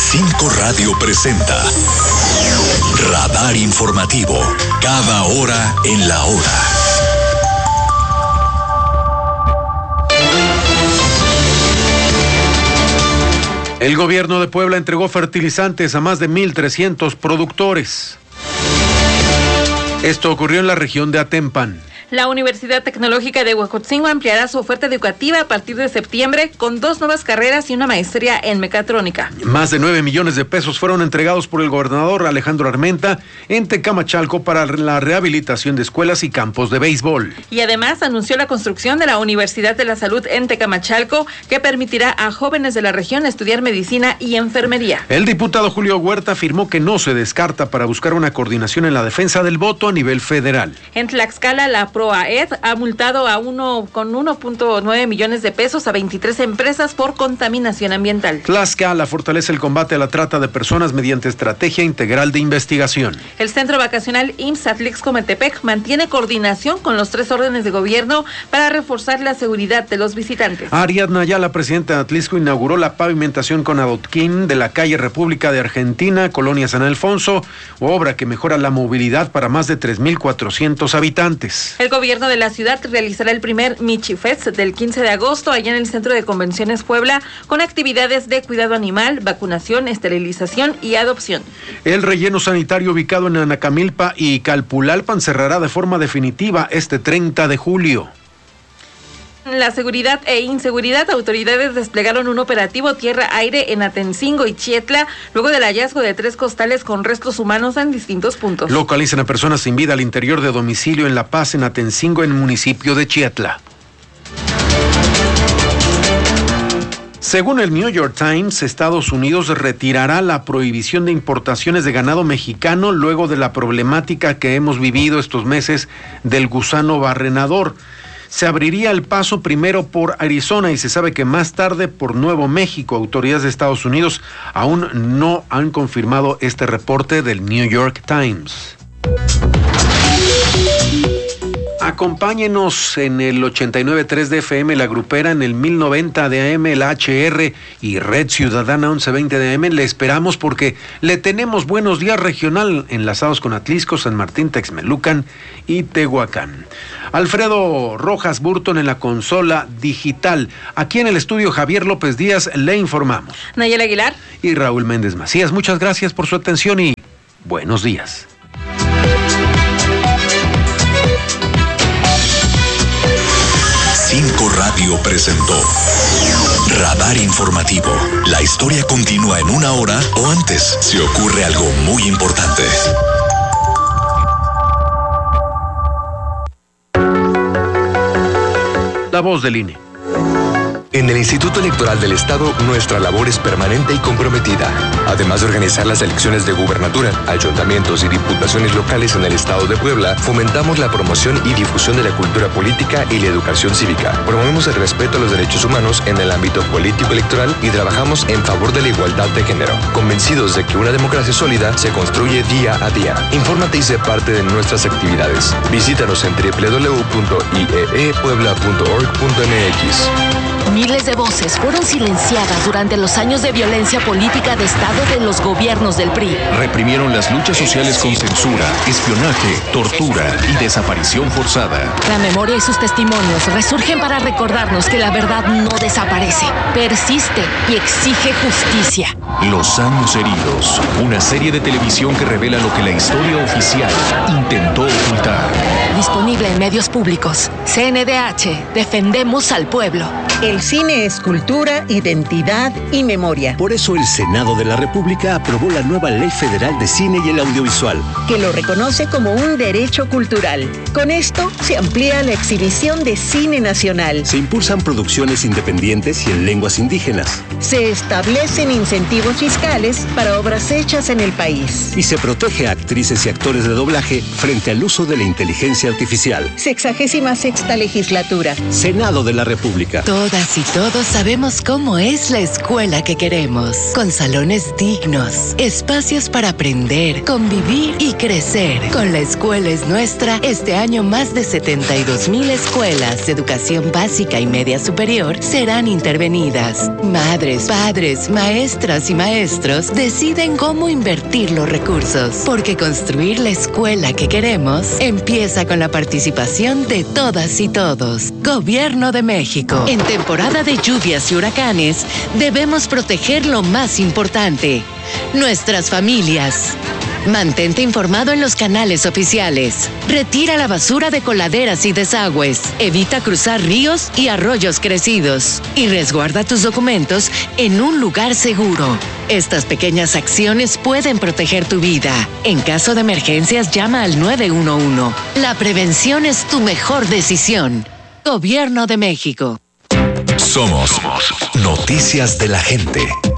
5 Radio presenta Radar Informativo, cada hora en la hora. El gobierno de Puebla entregó fertilizantes a más de 1,300 productores. Esto ocurrió en la región de Atempan. La Universidad Tecnológica de Huejotzingo ampliará su oferta educativa a partir de septiembre con 2 nuevas carreras y una maestría en mecatrónica. Más de 9 millones de pesos fueron entregados por el gobernador Alejandro Armenta en Tecamachalco para la rehabilitación de escuelas y campos de béisbol. Y además anunció la construcción de la Universidad de la Salud en Tecamachalco, que permitirá a jóvenes de la región estudiar medicina y enfermería. El diputado Julio Huerta afirmó que no se descarta para buscar una coordinación en la defensa del voto a nivel federal. En Tlaxcala, la PROAED ha multado con 1.9 millones de pesos a 23 empresas por contaminación ambiental. Tlaxcala fortalece el combate a la trata de personas mediante estrategia integral de investigación. El centro vacacional IMSS Atlixco-Metepec mantiene coordinación con los 3 órdenes de gobierno para reforzar la seguridad de los visitantes. Ariadna Ayala, presidenta de Atlixco, inauguró la pavimentación con adoquín de la calle República de Argentina, Colonia San Alfonso, obra que mejora la movilidad para más de 3,400 habitantes. El gobierno de la ciudad realizará el primer Michi Fest del 15 de agosto allá en el Centro de Convenciones Puebla, con actividades de cuidado animal, vacunación, esterilización y adopción. El relleno sanitario ubicado en Anacamilpa y Calpulalpan cerrará de forma definitiva este 30 de julio. La seguridad e inseguridad, autoridades desplegaron un operativo tierra-aire en Atencingo y Chietla, luego del hallazgo de 3 costales con restos humanos en distintos puntos. Localizan a personas sin vida al interior de domicilio en La Paz, en Atencingo, en el municipio de Chietla. Según el New York Times, Estados Unidos retirará la prohibición de importaciones de ganado mexicano luego de la problemática que hemos vivido estos meses del gusano barrenador. Se abriría el paso primero por Arizona y se sabe que más tarde por Nuevo México. Autoridades de Estados Unidos aún no han confirmado este reporte del New York Times. Acompáñenos en el 89.3 de FM, La Grupera, en el 1090 de AM, la HR y Red Ciudadana 1120 de AM. Le esperamos porque le tenemos Buenos Días Regional enlazados con Atlixco, San Martín, Texmelucan y Tehuacán. Alfredo Rojas Burton en la consola digital. Aquí en el estudio Javier López Díaz le informamos. Nayel Aguilar y Raúl Méndez Macías. Muchas gracias por su atención y buenos días. Radio presentó Radar Informativo. La historia continúa en 1 hora o antes si ocurre algo muy importante. La voz del INE. En el Instituto Electoral del Estado, nuestra labor es permanente y comprometida. Además de organizar las elecciones de gubernatura, ayuntamientos y diputaciones locales en el Estado de Puebla, fomentamos la promoción y difusión de la cultura política y la educación cívica. Promovemos el respeto a los derechos humanos en el ámbito político electoral y trabajamos en favor de la igualdad de género, convencidos de que una democracia sólida se construye día a día. Infórmate y sé parte de nuestras actividades. Visítanos en www.ieepuebla.org.mx. Miles de voces fueron silenciadas durante los años de violencia política de Estado de los gobiernos del PRI. Reprimieron las luchas sociales con censura, espionaje, tortura y desaparición forzada. La memoria y sus testimonios resurgen para recordarnos que la verdad no desaparece, persiste y exige justicia. Los años heridos, una serie de televisión que revela lo que la historia oficial intentó ocultar. Disponible en medios públicos. CNDH, defendemos al pueblo. El cine es cultura, identidad y memoria. Por eso el Senado de la República aprobó la nueva Ley Federal de Cine y el Audiovisual, que lo reconoce como un derecho cultural. Con esto se amplía la exhibición de cine nacional. Se impulsan producciones independientes y en lenguas indígenas. Se establecen incentivos fiscales para obras hechas en el país. Y se protege a actrices y actores de doblaje frente al uso de la inteligencia artificial. 66ª legislatura. Senado de la República. Todo Todas y todos sabemos cómo es la escuela que queremos, con salones dignos, espacios para aprender, convivir y crecer. Con La Escuela es Nuestra, este año más de 72,000 escuelas de educación básica y media superior serán intervenidas. Madres, padres, maestras y maestros deciden cómo invertir los recursos, porque construir la escuela que queremos empieza con la participación de todas y todos. Gobierno de México. En temporada de lluvias y huracanes, debemos proteger lo más importante: nuestras familias. Mantente informado en los canales oficiales. Retira la basura de coladeras y desagües. Evita cruzar ríos y arroyos crecidos. Y resguarda tus documentos en un lugar seguro. Estas pequeñas acciones pueden proteger tu vida. En caso de emergencias, llama al 911. La prevención es tu mejor decisión. Gobierno de México. Somos Noticias de la Gente.